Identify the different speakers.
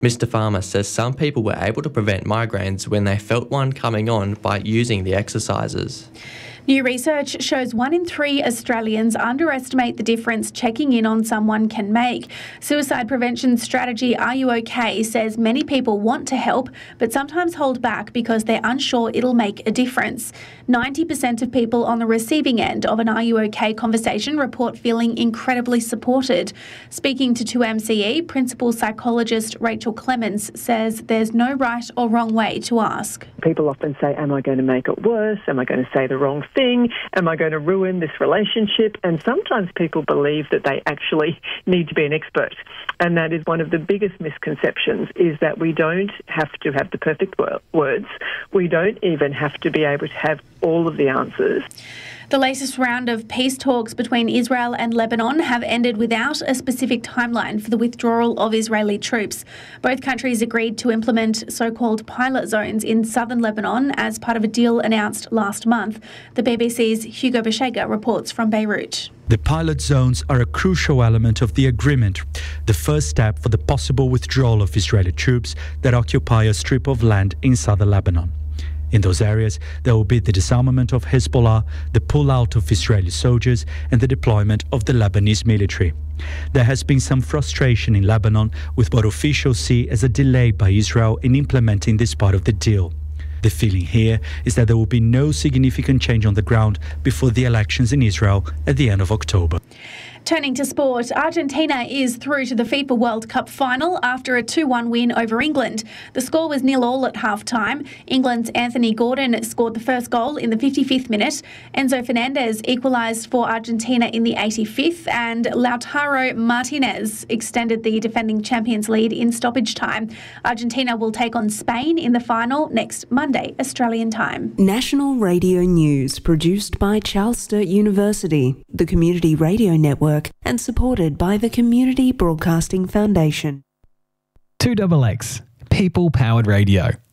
Speaker 1: Mr. Farmer says some people were able to prevent migraines when they felt one coming on by using the exercises.
Speaker 2: New research shows 1 in 3 Australians underestimate the difference checking in on someone can make. Suicide prevention strategy Are You OK? Says many people want to help, but sometimes hold back because they're unsure it'll make a difference. 90% of people on the receiving end of an Are You OK? Conversation report feeling incredibly supported. Speaking to 2MCE, principal psychologist Rachel Clemens says there's no right or wrong way to ask.
Speaker 3: People often say, am I going to make it worse? Am I going to say the wrong thing? Am I going to ruin this relationship? And sometimes people believe that they actually need to be an expert. And that is one of the biggest misconceptions, is that we don't have to have the perfect words. We don't even have to be able to have all of the answers.
Speaker 2: The latest round of peace talks between Israel and Lebanon have ended without a specific timeline for the withdrawal of Israeli troops. Both countries agreed to implement so-called pilot zones in southern Lebanon as part of a deal announced last month. The BBC's Hugo Beshega reports from Beirut.
Speaker 4: The pilot zones are a crucial element of the agreement, the first step for the possible withdrawal of Israeli troops that occupy a strip of land in southern Lebanon. In those areas, there will be the disarmament of Hezbollah, the pull-out of Israeli soldiers, and the deployment of the Lebanese military. There has been some frustration in Lebanon with what officials see as a delay by Israel in implementing this part of the deal. The feeling here is that there will be no significant change on the ground before the elections in Israel at the end of October.
Speaker 2: Turning to sport, Argentina is through to the FIFA World Cup final after a 2-1 win over England. The score was 0-0 at half-time. England's Anthony Gordon scored the first goal in the 55th minute. Enzo Fernandez equalised for Argentina in the 85th, and Lautaro Martinez extended the defending champions lead in stoppage time. Argentina will take on Spain in the final next Monday, Australian time.
Speaker 5: National Radio News, produced by Charles Sturt University, the Community Radio Network, and supported by the Community Broadcasting Foundation.
Speaker 6: 2XX, People Powered Radio.